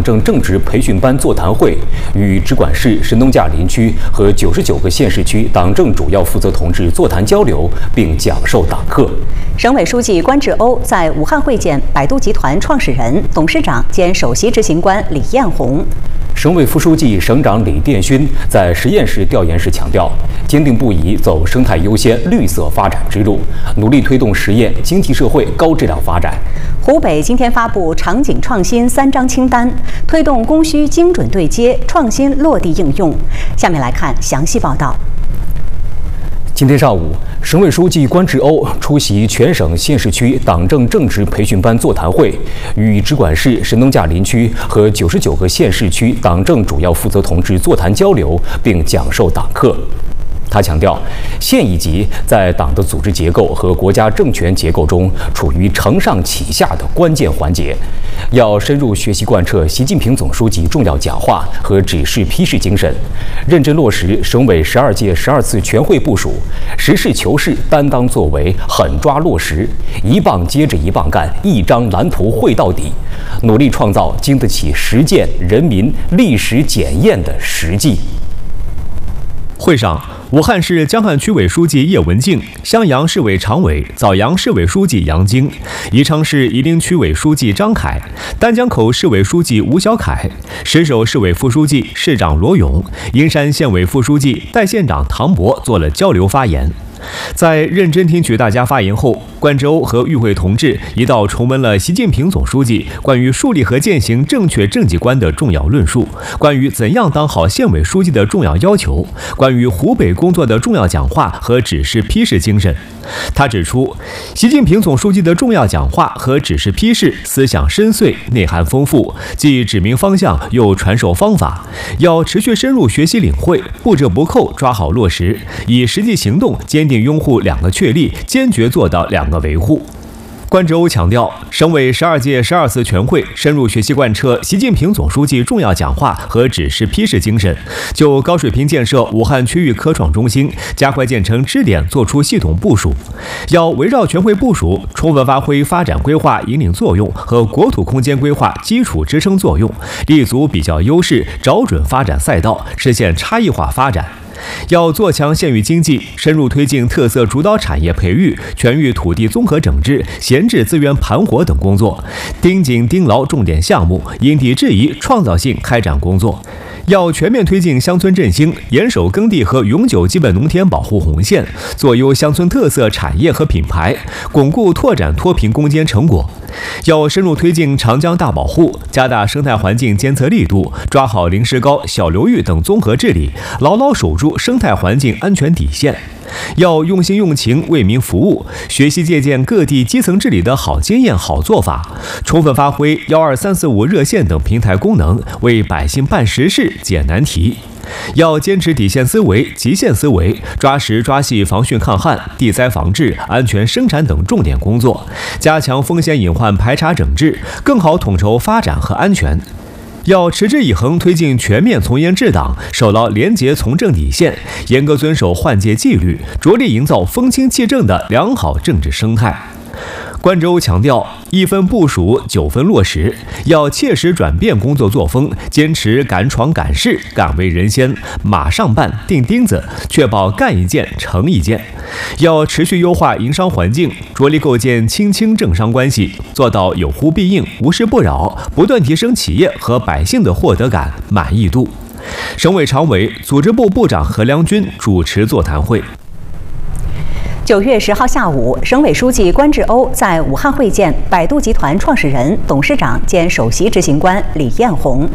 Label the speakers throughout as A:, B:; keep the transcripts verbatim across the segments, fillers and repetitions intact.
A: 政正职培训班座谈会，与直管市神农架林区和九十九个县市区党政主要负责同志座谈交流，并讲授党课。
B: 省委书记关志欧在武汉会见百度集团创始人、董事长兼首席执行官李彦宏。
A: 省委副书记、省长李殿勋在实验室调研时强调，坚定不移走生态优先、绿色发展之路，努力推动实验经济社会高质量发展。
B: 湖北今天发布场景创新三张清单，推动供需精准对接、创新落地应用。下面来看详细报道。
A: 今天上午，省委书记关志欧出席全省县市区党政正职培训班座谈会，与直管市神农架林区和九十九个县市区党政主要负责同志座谈交流，并讲授党课。他强调，县一级在党的组织结构和国家政权结构中处于承上启下的关键环节，要深入学习贯彻习近平总书记重要讲话和指示批示精神，认真落实省委十二届十二次全会部署，实事求是、担当作为、狠抓落实，一棒接着一棒干，一张蓝图绘到底，努力创造经得起实践、人民历史检验的实际。
C: 会上，武汉市江汉区委书记叶文静、襄阳市委常委、枣阳市委书记杨晶、宜昌市夷陵区委书记张凯、丹江口市委书记吴小凯、石首市委副书记、市长罗勇、阴山县委副书记、代县长唐博做了交流发言。在认真听取大家发言后，关志欧和与会同志一道重温了习近平总书记关于树立和践行正确政绩观的重要论述，关于怎样当好县委书记的重要要求，关于湖北工作的重要讲话和指示批示精神。他指出，习近平总书记的重要讲话和指示批示思想深邃、内涵丰富，既指明方向又传授方法，要持续深入学习领会，不折不扣抓好落实，以实际行动坚定拥护两个确立，坚决做到两个维护。关志欧强调，省委十二届十二次全会深入学习贯彻习近平总书记重要讲话和指示批示精神，就高水平建设武汉区域科创中心加快建成支点作出系统部署，要围绕全会部署，充分发挥发展规划引领作用和国土空间规划基础支撑作用，立足比较优势，找准发展赛道，实现差异化发展。要做强县域经济，深入推进特色主导产业培育、全域土地综合整治、闲置资源盘活等工作，盯紧盯牢重点项目，因地制宜、创造性开展工作。要全面推进乡村振兴，严守耕地和永久基本农田保护红线，做优乡村特色产业和品牌，巩固拓展脱贫攻坚成果。要深入推进长江大保护，加大生态环境监测力度，抓好临时高、小流域等综合治理，牢牢守住生态环境安全底线。要用心用情为民服务，学习借鉴各地基层治理的好经验、好做法，充分发挥幺二三四五热线等平台功能，为百姓办实事、解难题。要坚持底线思维、极限思维，抓实抓细防汛抗旱、地灾防治、安全生产等重点工作，加强风险隐患排查整治，更好统筹发展和安全。要持之以恒推进全面从严治党，守牢廉洁从政底线，严格遵守换届纪律，着力营造风清气正的良好政治生态。关志欧强调，一分部署，九分落实，要切实转变工作作风，坚持敢闯敢试、敢为人先，马上办、钉钉子，确保干一件成一件。要持续优化营商环境，着力构建亲清政商关系，做到有呼必应、无事不扰，不断提升企业和百姓的获得感、满意度。省委常委、组织部部长何良军主持座谈会。
B: 九月十号下午，省委书记关志欧在武汉会见百度集团创始人、董事长兼首席执行官李彦宏。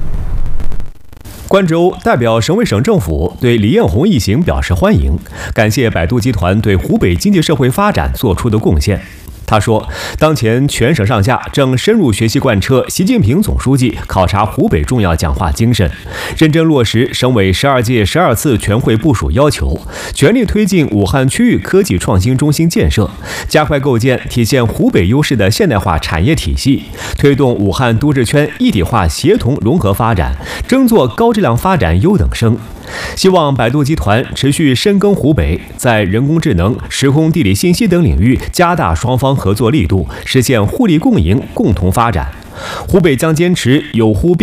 C: 关志欧代表省委省政府对李彦宏一行表示欢迎，感谢百度集团对湖北经济社会发展做出的贡献。他说，当前全省上下正深入学习贯彻习近平总书记考察湖北重要讲话精神，认真落实省委十二届十二次全会部署要求，全力推进武汉区域科技创新中心建设，加快构建体现湖北优势的现代化产业体系，推动武汉都市圈一体化协同融合发展，争做高质量发展优等生。希望百度集团持续深耕湖北，在人工智能、时空地理信息等领域加大双方合作力度，实现互利共赢、共同发展。湖北将坚持有呼必